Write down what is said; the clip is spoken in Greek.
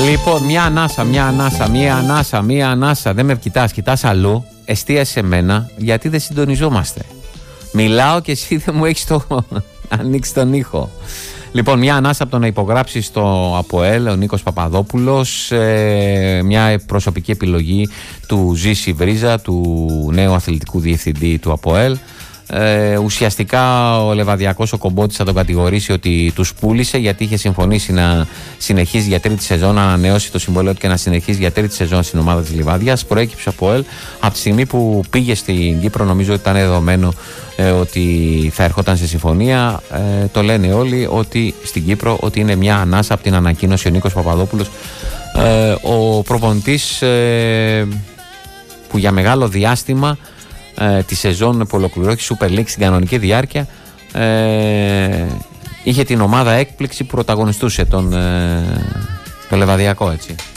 Λοιπόν, μία ανάσα. Δεν με κοιτάς αλλού. Εστίασε σε μένα, γιατί δεν συντονιζόμαστε. Μιλάω και εσύ δεν μου έχεις ανοίξει τον ήχο. Λοιπόν, μια ανάσα από το να υπογράψει στο ΑΠΟΕΛ ο Νίκος Παπαδόπουλος, μια προσωπική επιλογή του Ζήση Βρίζα, του νέου αθλητικού διευθυντή του ΑΠΟΕΛ. Ουσιαστικά ο Λεβαδιακός, ο Κομπότης, θα τον κατηγορήσει ότι τους πούλησε, γιατί είχε συμφωνήσει να συνεχίζει για τρίτη σεζόν, να ανανεώσει το συμβόλαιο του και να συνεχίζει για τρίτη σεζόν στην ομάδα της Λιβάδιας. Προέκυψε ο ΑΠΟΕΛ από τη στιγμή που πήγε στην Κύπρο, νομίζω ότι ήταν δεδομένο ότι θα ερχόταν σε συμφωνία. Το λένε όλοι ότι στην Κύπρο ότι είναι μια ανάσα από την ανακοίνωση ο Νίκος Παπαδόπουλος, ο προπονητής που για μεγάλο διάστημα τη σεζόν που ολοκληρώθηκε Super League στην κανονική διάρκεια είχε την ομάδα έκπληξη που πρωταγωνιστούσε τον Λεβαδιακό, έτσι.